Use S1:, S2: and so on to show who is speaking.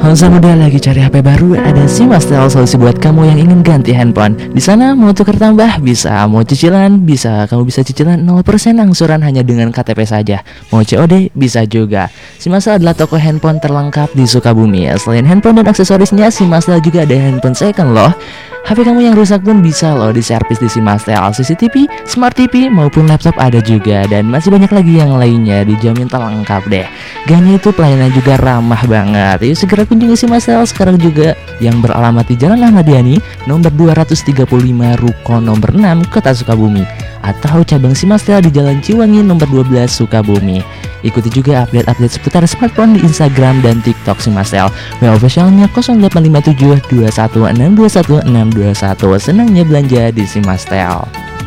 S1: Hansa muda lagi cari HP baru? Ada Simastel, solusi buat kamu yang ingin ganti handphone. Di sana mau tukar tambah bisa, mau cicilan bisa. Kamu bisa cicilan 0% angsuran hanya dengan KTP saja. Mau COD bisa juga. Simastel adalah toko handphone terlengkap di Sukabumi. Selain handphone dan aksesorisnya, Simastel juga ada handphone second loh. HP kamu yang rusak pun bisa loh diservis di Simastel. CCTV, Smart TV maupun laptop ada juga. Dan masih banyak lagi yang lainnya, dijamin terlengkap deh. Gak hanya itu, pelayanan juga ramah banget. Yuk segera kunjungi Simastel sekarang juga, yang beralamat di Jalan Ahmad Yani nomor 235 Ruko nomor 6 Kota Sukabumi, atau cabang Simastel di Jalan Ciwangi nomor 12 Sukabumi. Ikuti juga update-update seputar smartphone di Instagram dan TikTok Simastel. WA officialnya 0857 216 21621. Senangnya belanja di Simastel.